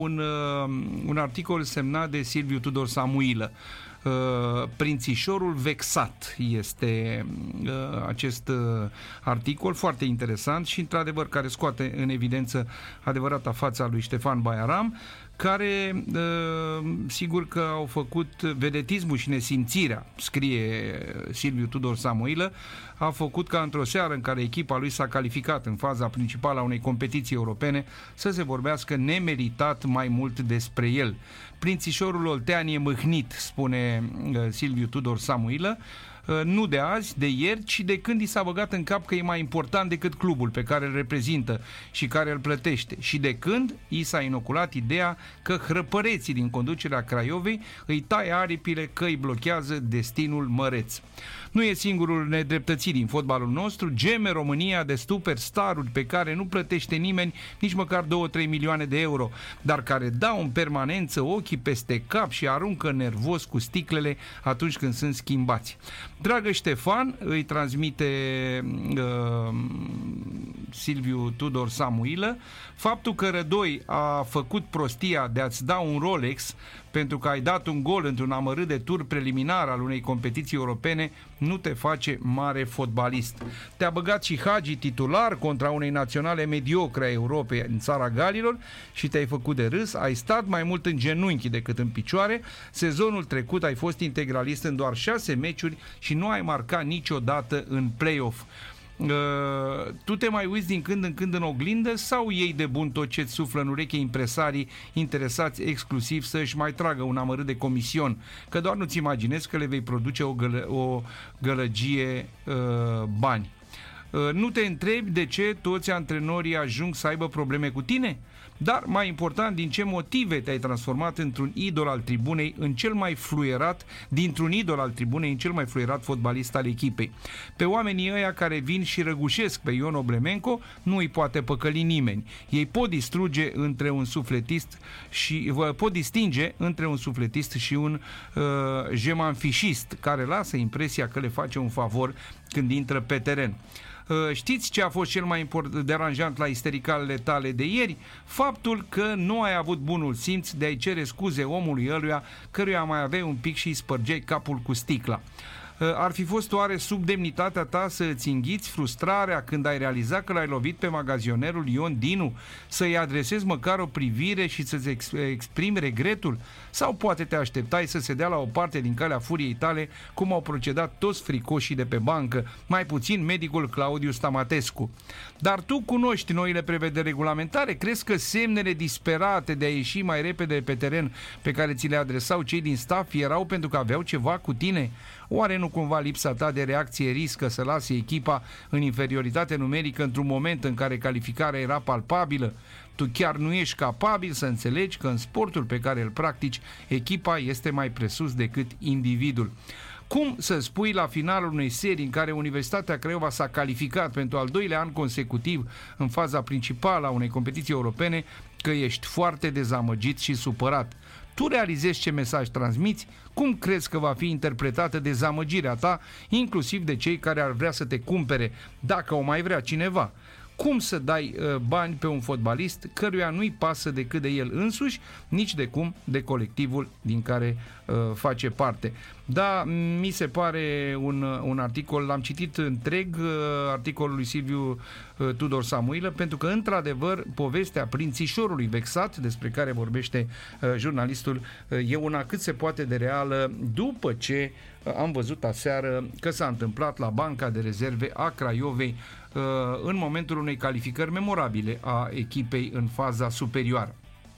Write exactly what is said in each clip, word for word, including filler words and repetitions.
Un, un articol semnat de Silviu Tudor Samuilă. Prințișorul vexat este acest articol foarte interesant și într-adevăr care scoate în evidență adevărata fața lui Ștefan Baiaram, care sigur că au făcut vedetismul și nesimțirea, scrie Silviu Tudor Samuilă, a făcut ca într-o seară în care echipa lui s-a calificat în faza principală a unei competiții europene să se vorbească nemeritat mai mult despre el. Prințișorul oltean e mâhnit, spune Silviu Tudor Samuilă, nu de azi, de ieri, ci de când i s-a băgat în cap că e mai important decât clubul pe care îl reprezintă și care îl plătește și de când i s-a inoculat ideea că hrăpăreții din conducerea Craiovei îi taie aripile, că îi blochează destinul măreț. Nu e singurul nedreptățit din fotbalul nostru, geme România de superstaruri pe care nu plătește nimeni nici măcar două-trei milioane de euro, dar care dau în permanență ochii peste cap și aruncă nervos cu sticlele atunci când sunt schimbați. Dragă Ștefan, îi transmite uh, Silviu Tudor Samuilă, faptul că Rădoi a făcut prostia de a-ți da un Rolex pentru că ai dat un gol într-un amărât de tur preliminar al unei competiții europene nu te face mare fotbalist. Te-a băgat și Hagi titular contra unei naționale mediocre a Europei în țara Galilor și te-ai făcut de râs, ai stat mai mult în genunchi decât în picioare, sezonul trecut ai fost integralist în doar șase meciuri și nu ai marcat niciodată în play-off. Uh, tu te mai uiți din când în când în oglindă sau iei de bun tot ce-ți suflă în ureche impresarii interesați exclusiv să-și mai tragă un amărât de comision, că doar nu-ți imaginezi că le vei produce o, gălă, o gălăgie uh, bani. Uh, nu te întrebi de ce toți antrenorii ajung să aibă probleme cu tine? Dar, mai important, din ce motive te-ai transformat într-un idol al tribunei, în cel mai fluierat, dintr-un idol al tribunei, în cel mai fluierat fotbalist al echipei. Pe oamenii ăia care vin și răgușesc pe Ion Oblemenco, nu îi poate păcăli nimeni. Ei pot distruge între un sufletist și vă pot distinge între un sufletist și un uh, jemanfișist, care lasă impresia că le face un favor când intră pe teren. Știți ce a fost cel mai important, deranjant la istericalele tale de ieri? Faptul că nu ai avut bunul simț de a-i cere scuze omului ăluia căruia mai aveai un pic și îi spărgeai capul cu sticla. Ar fi fost oare sub demnitatea ta să îți înghiți frustrarea când ai realizat că l-ai lovit pe magazionerul Ion Dinu, să-i adresezi măcar o privire și să-ți exprimi regretul? Sau poate te așteptai să se dea la o parte din calea furiei tale, cum au procedat toți fricoșii de pe bancă, mai puțin medicul Claudiu Stamatescu? Dar tu cunoști noile prevederi regulamentare? Crezi că semnele disperate de a ieși mai repede pe teren pe care ți le adresau cei din staff erau pentru că aveau ceva cu tine? Oare nu cumva lipsa ta de reacție riscă să lase echipa în inferioritate numerică într-un moment în care calificarea era palpabilă? Tu chiar nu ești capabil să înțelegi că în sportul pe care îl practici, echipa este mai presus decât individul. Cum să spui la finalul unei serii în care Universitatea Craiova s-a calificat pentru al doilea an consecutiv în faza principală a unei competiții europene că ești foarte dezamăgit și supărat? Tu realizezi ce mesaj transmiți? Cum crezi că va fi interpretată dezamăgirea ta, inclusiv de cei care ar vrea să te cumpere, dacă o mai vrea cineva? Cum să dai uh, bani pe un fotbalist căruia nu-i pasă decât de el însuși, nici de cum de colectivul din care uh, face parte? Da, mi se pare un, un articol, l-am citit întreg, uh, articolul lui Silviu uh, Tudor Samuilă, pentru că, într-adevăr, povestea prințișorului vexat, despre care vorbește uh, jurnalistul, uh, e una cât se poate de reală, după ce uh, am văzut aseară că s-a întâmplat la Banca de Rezerve a Craiovei uh, în momentul unei calificări memorabile a echipei în faza superioară.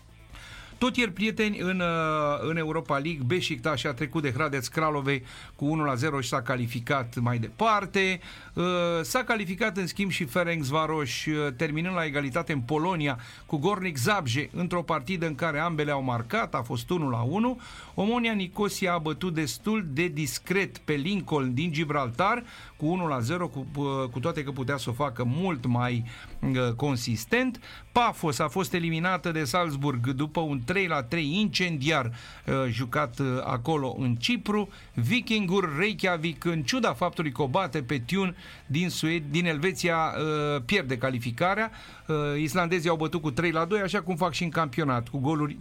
Tot ieri, prieteni, în, în Europa League, Beşiktaş a trecut de Hradec Kralove cu unu la zero și s-a calificat mai departe. S-a calificat în schimb și Ferencvaros, terminând la egalitate în Polonia cu Gornik Zabrze într-o partidă în care ambele au marcat, a fost unu la unu. Omonia Nicosia a bătut destul de discret pe Lincoln din Gibraltar cu unu la zero, cu, cu toate că putea să o facă mult mai uh, consistent. Pafos a fost eliminată de Salzburg după un trei la trei incendiar uh, jucat uh, acolo în Cipru. Vikingur Reykjavik, în ciuda faptului că o bate pe Thun din, Sued, din Elveția, uh, pierde calificarea. Uh, islandezii au bătut cu trei la doi, așa cum fac și în campionat, cu goluri